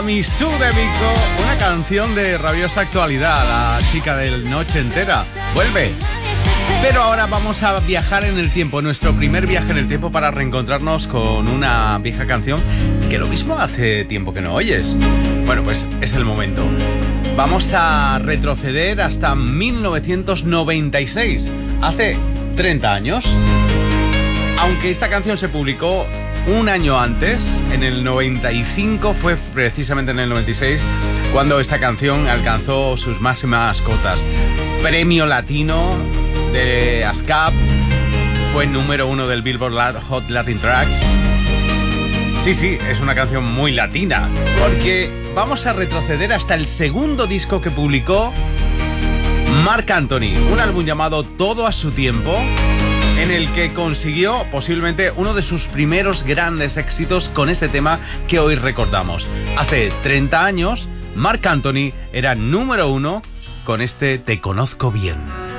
Misú de Vico, una canción de rabiosa actualidad, la chica del Noche Entera, vuelve. Pero ahora vamos a viajar en el tiempo, nuestro primer viaje en el tiempo para reencontrarnos con una vieja canción que lo mismo hace tiempo que no oyes. Bueno, pues es el momento. Vamos a retroceder hasta 1996, hace 30 años. Aunque esta canción se publicó un año antes, en el 95, fue precisamente en el 96 cuando esta canción alcanzó sus máximas cotas. Premio Latino de ASCAP, fue número 1 del Billboard Hot Latin Tracks. Sí, es una canción muy latina, porque vamos a retroceder hasta el segundo disco que publicó Marc Anthony, un álbum llamado Todo a su tiempo, en el que consiguió posiblemente uno de sus primeros grandes éxitos con este tema que hoy recordamos. Hace 30 años, Marc Anthony era número 1 con este Te conozco bien.